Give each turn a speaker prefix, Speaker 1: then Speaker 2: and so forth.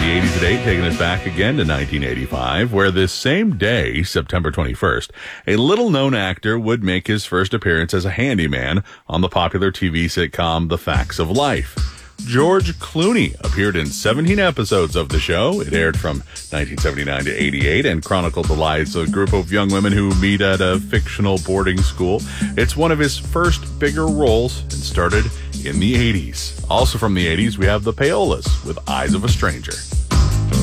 Speaker 1: the 80s at 8, taking us back again to 1985, where this same day, September 21st, a little-known actor would make his first appearance as a handyman on the popular TV sitcom The Facts of Life. George Clooney appeared in 17 episodes of the show. It aired from 1979 to 88 and chronicled the lives of a group of young women who meet at a fictional boarding school. It's one of his first bigger roles and started in the 80s. Also from the 80s, we have the Payolas with Eyes of a Stranger.